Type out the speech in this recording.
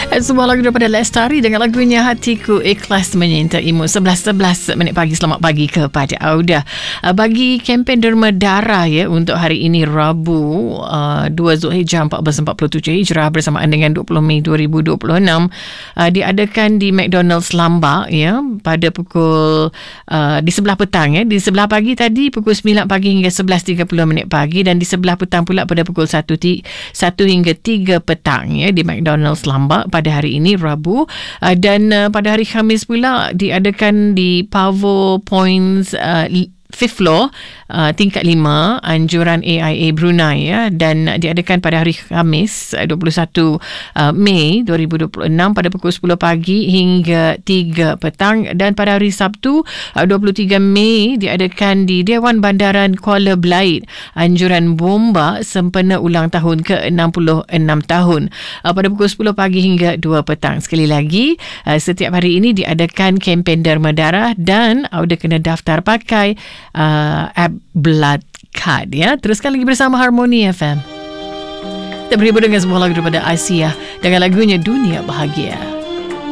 Sebuah lagu daripada Lestari dengan lagunya Hatiku Ikhlas Menyintaimu. 11:11 minit pagi. Selamat pagi kepada Auda. Bagi kempen derma darah ya untuk hari ini Rabu 2 Zulhijjah 1447 Hijrah bersamaan dengan 20 Mei 2026 diadakan di McDonald's Lambak ya pada pukul di sebelah petang ya. Di sebelah pagi tadi pukul 9 pagi hingga 11:30 minit pagi, dan di sebelah petang pula pada pukul 1 hingga 3 petang ya di McDonald's Lambak pada hari ini Rabu. Dan pada hari Khamis pula diadakan di Pavo Points 5th floor tingkat 5 anjuran AIA Brunei ya, dan diadakan pada hari Khamis 21 Mei 2026 pada pukul 10 pagi hingga 3 petang, dan pada hari Sabtu 23 Mei diadakan di Dewan Bandaran Kuala Belait anjuran Bomba sempena ulang tahun ke-66 tahun pada pukul 10 pagi hingga 2 petang. Sekali lagi setiap hari ini diadakan kempen derma darah dan Auda kena daftar pakai app Blood Card ya. Teruskan lagi bersama Harmony FM. Kita berhibur dengan sebuah lagu daripada Asia dengan lagunya Dunia Bahagia.